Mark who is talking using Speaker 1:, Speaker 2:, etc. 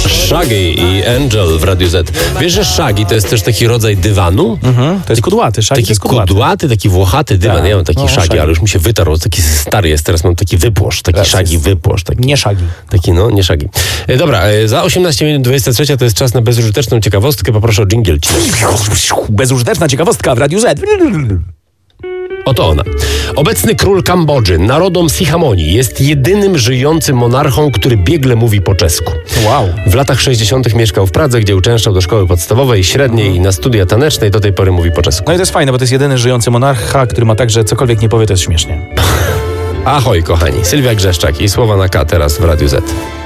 Speaker 1: Shaggy i Angel w Radiu Z. Wiesz, że Shaggy to jest też taki rodzaj dywanu?
Speaker 2: To jest kudłaty. Shaggy
Speaker 1: Taki
Speaker 2: jest
Speaker 1: kudłaty, taki włochaty dywan.
Speaker 2: Tak.
Speaker 1: Ja mam taki Shaggy, ale już mi się wytarł. Taki stary jest, teraz mam taki wypłosz. Taki Shaggy wypłosz. Taki,
Speaker 2: Nie Shaggy.
Speaker 1: Taki, no, nie Shaggy. Dobra, za 18 minut 23 to jest czas na bezużyteczną ciekawostkę. Poproszę o dżingiel.
Speaker 2: Bezużyteczna ciekawostka w Radiu Z.
Speaker 1: Oto ona. Obecny król Kambodży, narodom Sihamoni, jest jedynym żyjącym monarchą, który biegle mówi po czesku.
Speaker 2: Wow.
Speaker 1: W latach 60. mieszkał w Pradze, gdzie uczęszczał do szkoły podstawowej, średniej i na studia taneczne. Do tej pory mówi po czesku.
Speaker 2: No i to jest fajne, bo to jest jedyny żyjący monarcha, który ma tak, że cokolwiek nie powie, to jest śmiesznie.
Speaker 1: Ahoj, kochani. Sylwia Grzeszczak i słowa na K teraz w Radiu Z.